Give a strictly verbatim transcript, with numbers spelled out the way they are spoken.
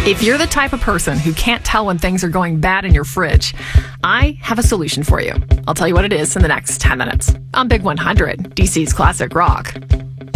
If you're the type of person who can't tell when things are going bad in your fridge, I have a solution for you. I'll tell you what it is in the next ten minutes on Big one hundred, D C's Classic Rock.